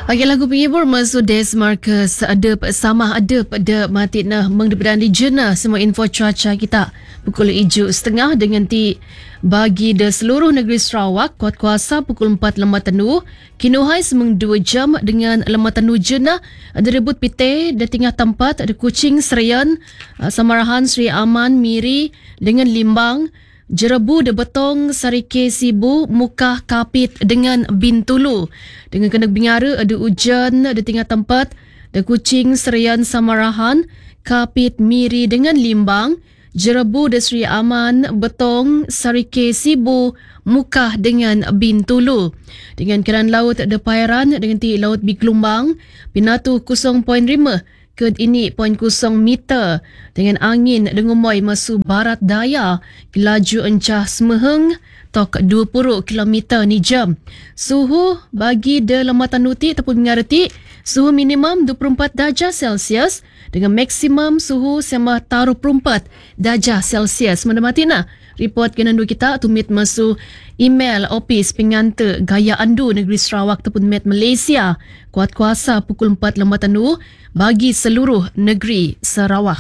Bagi lagu penghibur masuk Des Marcus adep sama adep de matina mengdepan di jena semua info cuaca kita pukul 7.30 dengan ti bagi de seluruh negeri Sarawak kuat kuasa pukul 4 lemah tenu kinuhai semang 2 jam dengan lemah tenu jena ada rebut pite de tingah tempat ada Kuching Serian Samarahan Sri Aman Miri dengan Limbang Jerebu de Betong Sarike Sibu Mukah Kapit dengan Bintulu. Dengan kena bingara ada hujan ada tinggal tempat ada Kuching Serian Samarahan Kapit Miri dengan Limbang Jerebu de Sri Aman Betong Sarike Sibu Mukah dengan Bintulu. Dengan keran laut ada Pairan dengan ti laut Bikelumbang Pinatu 0.5 ke ini 0.0 meter dengan angin dengumoy masuk barat daya laju encah semeheng tok 20 km ni jam. Suhu bagi de lematan nuti ataupun mengarti suhu minimum 24 darjah Celsius dengan maksimum suhu sema taruh 24 darjah Celsius. Menamatina report kenandu kita tumit masuk email opis penganta Gaya Andu Negeri Sarawak ataupun Met Malaysia kuat kuasa pukul 4 lemah tanu bagi seluruh negeri Sarawak.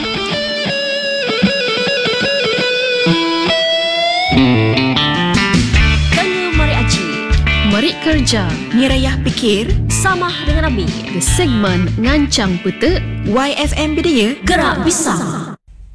Tanya Mari Aji, Mari kerja, Mirayah Pikir, Samah dengan Nabi. ke segmen ngancang peta YFM Bidaya, Gerak Bisa.